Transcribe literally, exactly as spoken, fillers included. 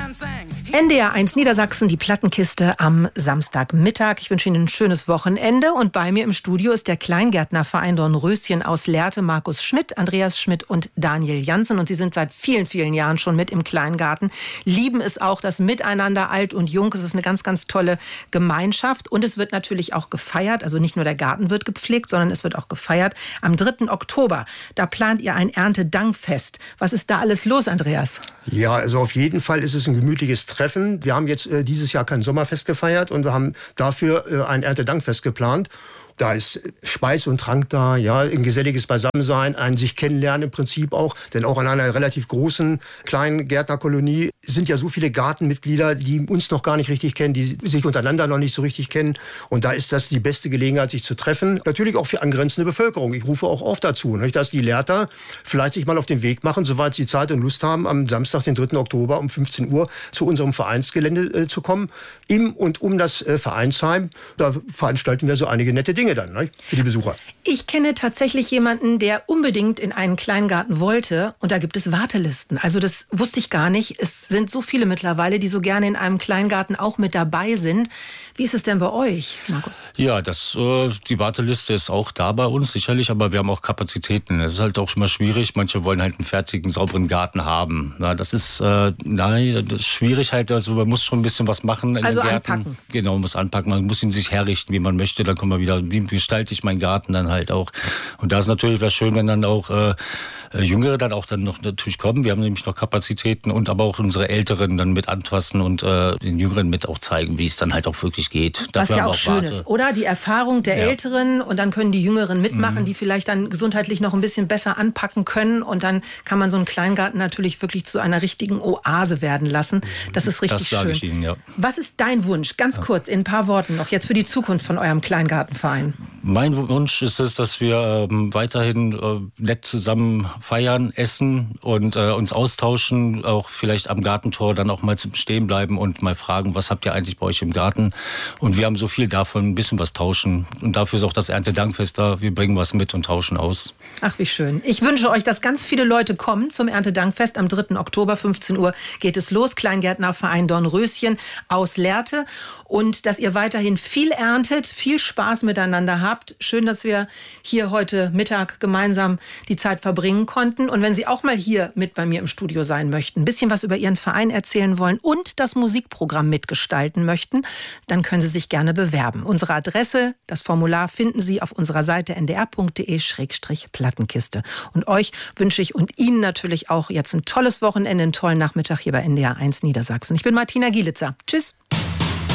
N D R eins Niedersachsen, die Plattenkiste am Samstagmittag. Ich wünsche Ihnen ein schönes Wochenende. Und bei mir im Studio ist der Kleingärtnerverein Dornröschen aus Lehrte, Markus Schmidt, Andreas Schmidt und Daniel Jansen. Und Sie sind seit vielen, vielen Jahren schon mit im Kleingarten. Lieben es auch, das Miteinander, alt und jung. Es ist eine ganz, ganz tolle Gemeinschaft. Und es wird natürlich auch gefeiert. Also nicht nur der Garten wird gepflegt, sondern es wird auch gefeiert. Am dritten Oktober, da plant ihr ein Erntedankfest. Was ist da alles los, Andreas? Ja, also auf jeden Fall ist es ein gemütliches Treffen. Wir haben jetzt äh, dieses Jahr kein Sommerfest gefeiert und wir haben dafür äh, ein Erntedankfest geplant. Da ist Speis und Trank da, ja, ein geselliges Beisammensein, ein sich kennenlernen im Prinzip auch. Denn auch in einer relativ großen kleinen Gärtnerkolonie sind ja so viele Gartenmitglieder, die uns noch gar nicht richtig kennen, die sich untereinander noch nicht so richtig kennen. Und da ist das die beste Gelegenheit, sich zu treffen. Natürlich auch für angrenzende Bevölkerung. Ich rufe auch oft dazu, nicht, dass die Lehrter vielleicht sich mal auf den Weg machen, soweit sie Zeit und Lust haben, am Samstag, den dritten Oktober um fünfzehn Uhr zu unserem Vereinsgelände äh, zu kommen. Im und um das äh, Vereinsheim. Da veranstalten wir so einige nette Dinge dann, ne, für die Besucher. Ich kenne tatsächlich jemanden, der unbedingt in einen Kleingarten wollte und da gibt es Wartelisten. Also das wusste ich gar nicht. Es sind so viele mittlerweile, die so gerne in einem Kleingarten auch mit dabei sind. Wie ist es denn bei euch, Markus? Ja, das, äh, die Warteliste ist auch da bei uns sicherlich, aber wir haben auch Kapazitäten. Es ist halt auch schon mal schwierig. Manche wollen halt einen fertigen, sauberen Garten haben. Na, das ist, äh, nein, das ist schwierig halt. Also man muss schon ein bisschen was machen in also den Gärten. Anpacken. Genau, man muss anpacken. Man muss ihn sich herrichten, wie man möchte. Dann kommen wir wieder, wie gestalte ich meinen Garten dann halt auch. Und da ist natürlich was schön, wenn dann auch äh, Jüngere dann auch dann noch natürlich kommen. Wir haben nämlich noch Kapazitäten und aber auch unsere Älteren dann mit anfassen und äh, den Jüngeren mit auch zeigen, wie es dann halt auch wirklich geht. Was Dafür ja haben auch wir schön Warte. ist, oder? Die Erfahrung der Ja. Älteren und dann können die Jüngeren mitmachen, Mhm. die vielleicht dann gesundheitlich noch ein bisschen besser anpacken können und dann kann man so einen Kleingarten natürlich wirklich zu einer richtigen Oase werden lassen. Das ist richtig Das sage schön. ich Ihnen, ja. Was ist dein Wunsch? Ganz kurz, in ein paar Worten noch, jetzt für die Zukunft von eurem Kleingartenverein. Mein Wunsch ist es, dass wir ähm, weiterhin äh, nett zusammen feiern, essen und äh, uns austauschen, auch vielleicht am Gartentor dann auch mal zum Stehen bleiben und mal fragen, was habt ihr eigentlich bei euch im Garten? Und wir haben so viel davon, ein bisschen was tauschen. Und dafür ist auch das Erntedankfest da. Wir bringen was mit und tauschen aus. Ach, wie schön. Ich wünsche euch, dass ganz viele Leute kommen zum Erntedankfest. Am dritten Oktober, fünfzehn Uhr geht es los. Kleingärtnerverein Dornröschen aus Lehrte. Und dass ihr weiterhin viel erntet, viel Spaß miteinander habt. Schön, dass wir hier heute Mittag gemeinsam die Zeit verbringen konnten. Und wenn Sie auch mal hier mit bei mir im Studio sein möchten, ein bisschen was über Ihren Verein erzählen wollen und das Musikprogramm mitgestalten möchten, dann können Sie sich gerne bewerben. Unsere Adresse, das Formular finden Sie auf unserer Seite n d r punkt d e slash plattenkiste. Und euch wünsche ich und Ihnen natürlich auch jetzt ein tolles Wochenende, einen tollen Nachmittag hier bei N D R eins Niedersachsen. Ich bin Martina Gielitzer. Tschüss.